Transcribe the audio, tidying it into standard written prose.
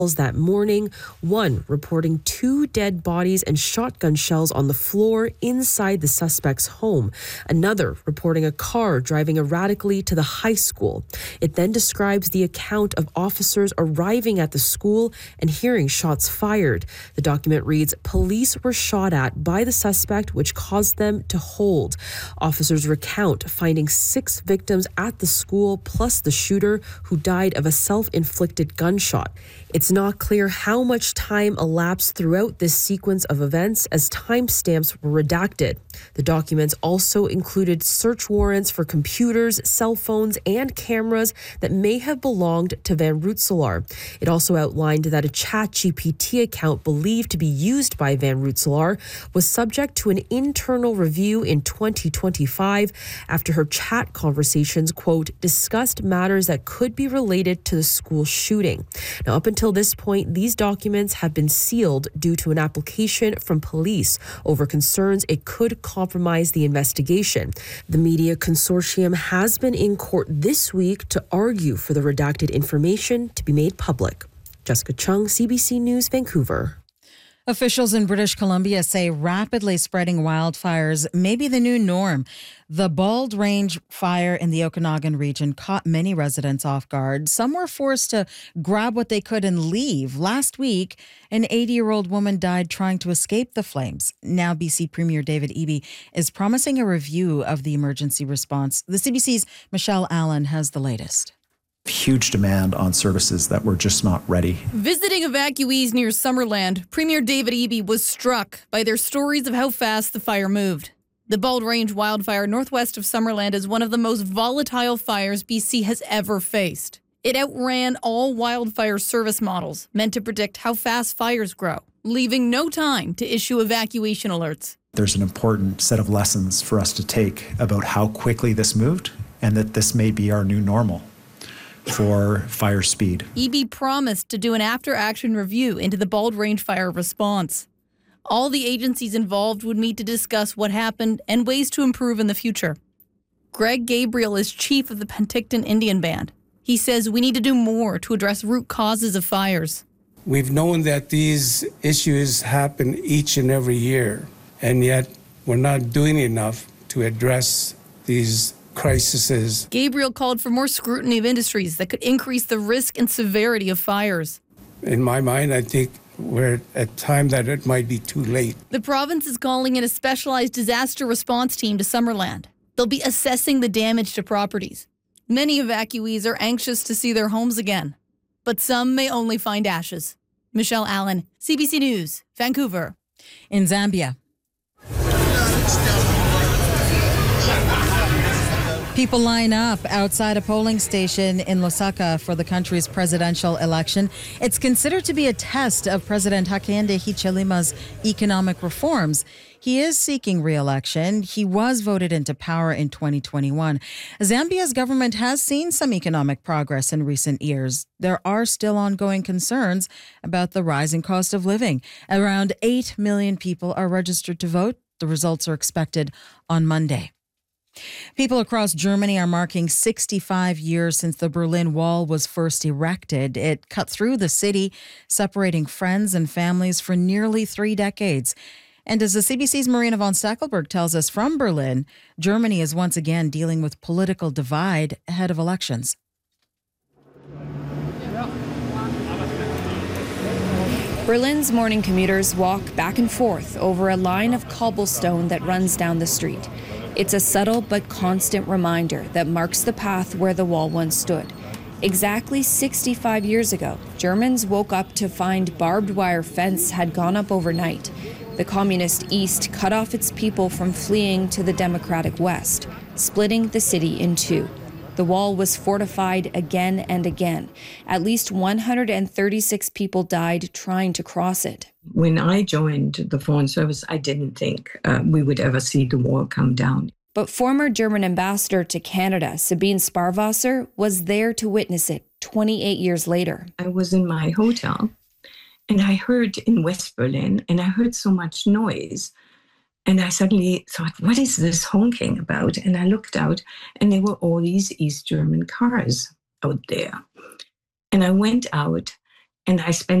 that morning, one reporting 2 dead bodies and shotgun shells on the floor inside the suspect's home. Another reporting a car driving erratically to the high school. It then describes the account of officers arriving at the school and hearing shots fired. The document reads, police were shot at by the suspect, which caused them to hold. Officers recount finding 6 victims at the school, plus the shooter, who died of a self-inflicted gunshot. It's not clear how much time elapsed throughout this sequence of events, as timestamps were redacted. The documents also included search warrants for computers, cell phones, and cameras that may have belonged to Van Rootselaar. It also outlined that a ChatGPT account believed to be used by Van Rootselaar was subject to an internal review in 2025 after her chat conversations, quote, discussed matters that could be related to the school shooting. Now, up until this point, these documents have been sealed due to an application from police over concerns it could compromise the investigation. The media consortium has been in court this week to argue for the redacted information to be made public. Jessica Chung, CBC News, Vancouver. Officials in British Columbia say rapidly spreading wildfires may be the new norm. The Bald Range fire in the Okanagan region caught many residents off guard. Some were forced to grab what they could and leave. Last week, an 80-year-old woman died trying to escape the flames. Now BC Premier David Eby is promising a review of the emergency response. The CBC's Michelle Allen has the latest. Huge demand on services that were just not ready. Visiting evacuees near Summerland, Premier David Eby was struck by their stories of how fast the fire moved. The Bald Range wildfire northwest of Summerland is one of the most volatile fires BC has ever faced. It outran all wildfire service models meant to predict how fast fires grow, leaving no time to issue evacuation alerts. There's an important set of lessons for us to take about how quickly this moved, and that this may be our new normal for fire speed. Eby promised to do an after-action review into the Bald Range fire response. All the agencies involved would meet to discuss what happened and ways to improve in the future. Greg Gabriel is chief of the Penticton Indian Band. He says we need to do more to address root causes of fires. We've known that these issues happen each and every year, and yet we're not doing enough to address these crises. Gabriel called for more scrutiny of industries that could increase the risk and severity of fires. In my mind, I think we're at a time that it might be too late. The province is calling in a specialized disaster response team to Summerland. They'll be assessing the damage to properties. Many evacuees are anxious to see their homes again, but some may only find ashes. Michelle Allen, CBC News, Vancouver. In Zambia, people line up outside a polling station in Lusaka for the country's presidential election. It's considered to be a test of President Hakainde Hichilema's economic reforms. He is seeking re-election. He was voted into power in 2021. Zambia's government has seen some economic progress in recent years. There are still ongoing concerns about the rising cost of living. Around 8 million people are registered to vote. The results are expected on Monday. People across Germany are marking 65 years since the Berlin Wall was first erected. It cut through the city, separating friends and families for nearly 3 decades. And as the CBC's Marina von Stackelberg tells us from Berlin, Germany is once again dealing with political divide ahead of elections. Berlin's morning commuters walk back and forth over a line of cobblestone that runs down the street. It's a subtle but constant reminder that marks the path where the wall once stood. Exactly 65 years ago, Germans woke up to find barbed wire fence had gone up overnight. The communist East cut off its people from fleeing to the democratic West, splitting the city in two. The wall was fortified again and again. At least 136 people died trying to cross it. When I joined the Foreign Service, I didn't think we would ever see the wall come down. But former German ambassador to Canada, Sabine Sparwasser, was there to witness it 28 years later. I was in my hotel, and I heard in West Berlin, and I heard so much noise. And I suddenly thought, what is this honking about? And I looked out, and there were all these East German cars out there. And I went out, And I spent